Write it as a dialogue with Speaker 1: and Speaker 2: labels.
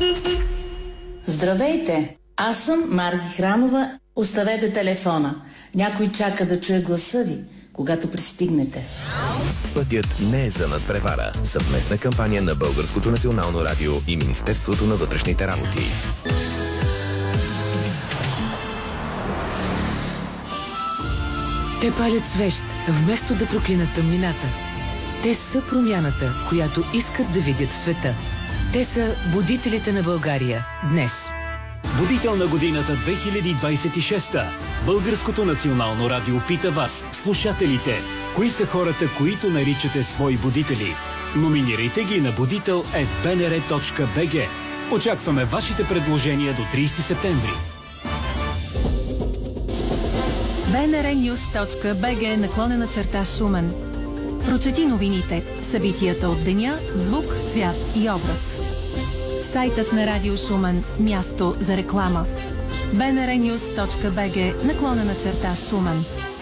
Speaker 1: Здравейте! Аз съм Марги Хранова. Оставете телефона. Някой чака да чуе гласа ви, когато пристигнете.
Speaker 2: Пътят не е за надпревара. Съвместна кампания на Българското национално радио и Министерството на вътрешните работи.
Speaker 3: Те палят свещ, вместо да проклинат тъмнината. Те са промяната, която искат да видят в света. Те са будителите на България днес.
Speaker 4: Будител на годината 2026. Българското национално радио пита вас, слушателите, кои са хората, които наричате свои будители. Номинирайте ги на budител@bnr.bg. Очакваме вашите предложения до 30 септември.
Speaker 5: bnrnews.bg/Шумен. Прочети новините, събитията от деня, звук, цвят и образ. Сайтът на Радио Шумен – място за реклама. bnrnews.bg/Шумен.